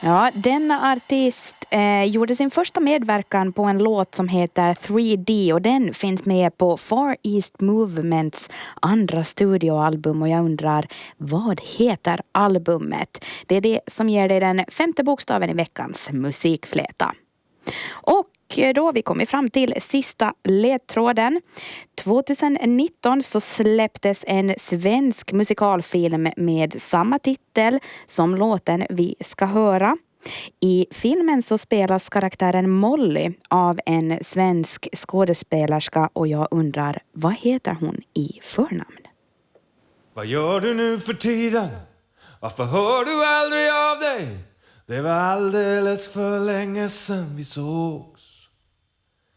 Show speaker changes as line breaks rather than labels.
Ja, denna artist gjorde sin första medverkan på en låt som heter 3D och den finns med på Far East Movements andra studioalbum och jag undrar, vad heter albumet? Det är det som ger dig den 5:e bokstaven i veckans musikfläta. Och då vi kommer fram till sista ledtråden. 2019 så släpptes en svensk musikalfilm med samma titel som låten vi ska höra. I filmen så spelas karaktären Molly av en svensk skådespelerska och jag undrar, vad heter hon i förnamn?
Vad gör du nu för tiden? Varför hör du aldrig av dig? Det var alldeles för länge sedan vi såg.